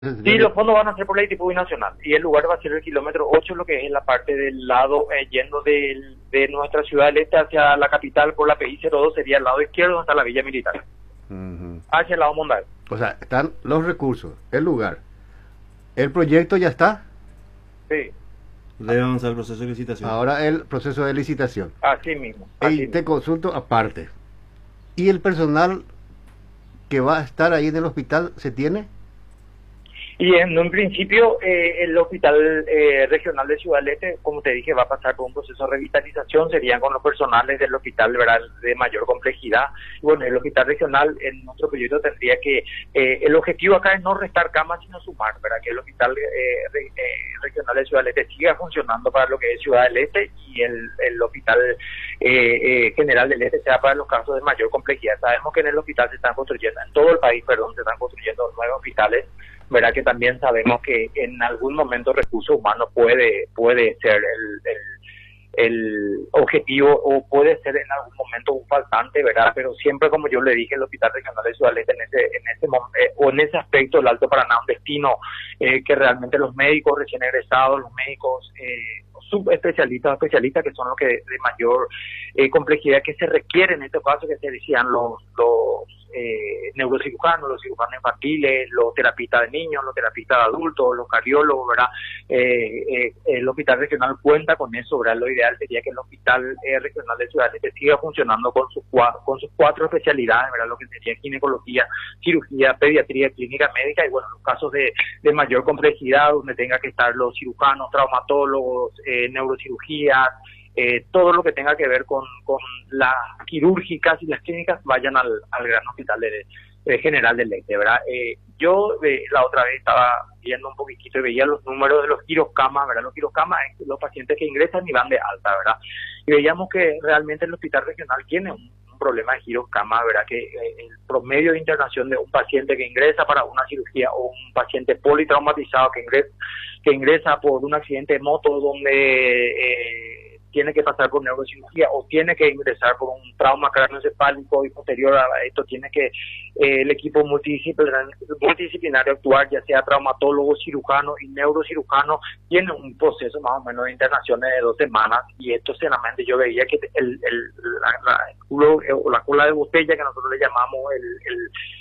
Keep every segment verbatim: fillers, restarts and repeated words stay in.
Sí, los fondos van a ser por la Itipú Binacional y el lugar va a ser el kilómetro ocho, lo que es la parte del lado eh, yendo del, de nuestra ciudad del este hacia la capital por la P I cero dos, sería el lado izquierdo hasta la Villa Militar, Uh-huh. hacia el lado Monday. O sea, están los recursos, el lugar. ¿El proyecto ya está? Sí. Debe avanzar el proceso de licitación. Ahora el proceso de licitación. Así mismo. Así Y mismo. te consulto aparte. ¿Y el personal que va a estar ahí en el hospital se tiene? Y en un principio eh, el Hospital eh, Regional de Ciudad del Este, como te dije, va a pasar por un proceso de revitalización, serían con los personales del hospital, ¿verdad?, de mayor complejidad. Y bueno, el Hospital Regional en nuestro proyecto tendría que, eh, el objetivo acá es no restar camas, sino sumar, ¿verdad?, que el Hospital eh, re, eh, Regional de Ciudad del Este siga funcionando para lo que es Ciudad del Este y el, el Hospital eh, eh, General del Este sea para los casos de mayor complejidad. Sabemos que en el hospital se están construyendo, en todo el país, perdón, se están construyendo nuevos hospitales, verdad que también sabemos que en algún momento recursos humanos puede puede ser el, el, el objetivo o puede ser en algún momento un faltante, verdad, pero siempre, como yo le dije, el Hospital Regional de Ciudad del Este en ese en ese eh, o en ese aspecto el Alto Paraná un destino eh, que realmente los médicos recién egresados, los médicos eh, subespecialistas, especialistas, que son los que de mayor eh, complejidad que se requiere en estos casos, que se decían los los eh, neurocirujanos, los cirujanos infantiles, los terapistas de niños, los terapistas de adultos, los cardiólogos, ¿verdad? Eh, eh, el hospital regional cuenta con eso, ¿verdad? Lo ideal sería que el hospital eh, regional de Ciudad del Este siga funcionando con sus cuatro, con sus cuatro especialidades, ¿verdad? Lo que sería ginecología, cirugía, pediatría, clínica médica y bueno, los casos de, de mayor complejidad donde tenga que estar los cirujanos, traumatólogos, eh, neurocirugías, Eh, todo lo que tenga que ver con, con las quirúrgicas y las clínicas vayan al, al gran hospital de, de General del Este, ¿verdad? Eh, yo eh, la otra vez estaba viendo un poquitito y veía los números de los quirocamas, ¿verdad? Los quirocamas es los pacientes que ingresan y van de alta, ¿verdad? Y veíamos que realmente el hospital regional tiene un, un problema de quirocamas, ¿verdad? Que eh, el promedio de internación de un paciente que ingresa para una cirugía o un paciente politraumatizado que ingresa, que ingresa por un accidente de moto donde eh, tiene que pasar por neurocirugía o tiene que ingresar por un trauma craneoencefálico y posterior a esto tiene que eh, el equipo multidisciplinario, multidisciplinario actuar, ya sea traumatólogo, cirujano y neurocirujano, tiene un proceso más o menos de internaciones de dos semanas y esto sinceramente yo veía que el, el, la, la, culo, la cola de botella que nosotros le llamamos el, el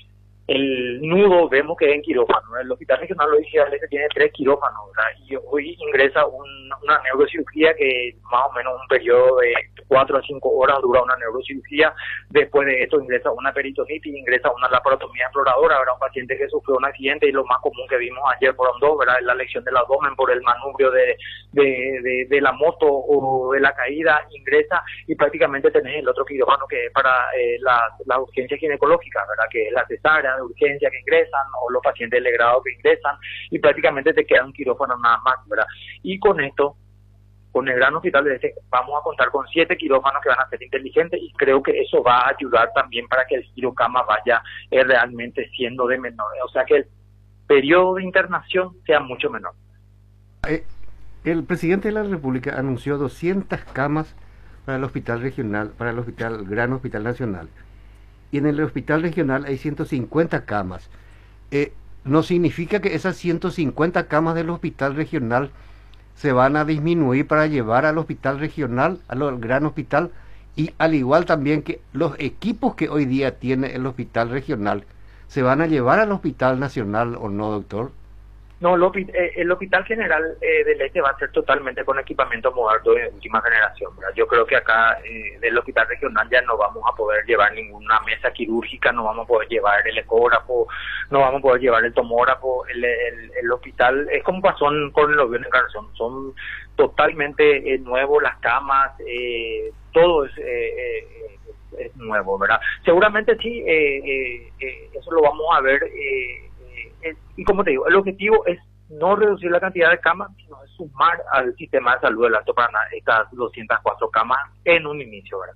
el nudo, vemos que es en quirófano. El Hospital Regional de Ciudad del Este tiene tres quirófanos, ¿verdad? Y hoy ingresa un, una neurocirugía que más o menos un periodo de cuatro a cinco horas dura una neurocirugía. Después de esto ingresa una peritonitis, ingresa una laparotomía exploradora, ¿verdad? Un paciente que sufrió un accidente y lo más común que vimos ayer por dos, ¿verdad? La lesión del abdomen por el manubrio de, de, de, de la moto o de la caída, ingresa y prácticamente tenés el otro quirófano que es para eh, la, la urgencia ginecológica, ¿verdad? Que es la cesárea de urgencia que ingresan o los pacientes de grado que ingresan y prácticamente te queda un quirófano nada más, ¿verdad? Y con esto, con el gran hospital de este, vamos a contar con siete quirófanos que van a ser inteligentes y creo que eso va a ayudar también para que el quirocama vaya eh, realmente siendo de menor, o sea que el periodo de internación sea mucho menor. Eh, el presidente de la República anunció doscientas camas para el hospital regional, para el hospital, Gran Hospital Nacional. Y en el hospital regional hay ciento cincuenta camas. Eh, ¿No significa que esas ciento cincuenta camas del hospital regional se van a disminuir para llevar al hospital regional, al gran hospital, y al igual también que los equipos que hoy día tiene el hospital regional, se van a llevar al hospital nacional o no, doctor? No, el, eh, el Hospital General eh, del Este va a ser totalmente con equipamiento moderno de última generación, ¿verdad? Yo creo que acá eh, del Hospital Regional ya no vamos a poder llevar ninguna mesa quirúrgica, no vamos a poder llevar el ecógrafo, no vamos a poder llevar el tomógrafo, el, el, el hospital, es como pasó con el avión de Garzón, son totalmente eh, nuevos las camas, eh, todo es... Eh, eh, es nuevo, ¿verdad? Seguramente sí, eh, eh, eh, eso lo vamos a ver... Eh, Eh, y como te digo, el objetivo es no reducir la cantidad de camas, sino es sumar al sistema de salud del Alto Paraná estas doscientas cuatro camas en un inicio, ¿verdad?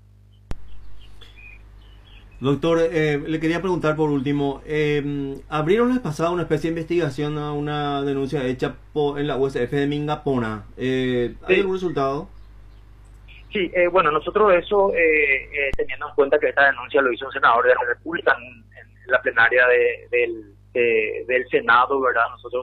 Doctor, eh, le quería preguntar por último, eh, abrieron el pasado una especie de investigación a una denuncia hecha por, en la U S F de Mingapona. Eh, ¿Hay sí. algún resultado? Sí, eh, bueno, nosotros eso, eh, eh, teniendo en cuenta que esta denuncia lo hizo un senador de la República en, en la plenaria de, del eh, del Senado, ¿verdad? Nosotros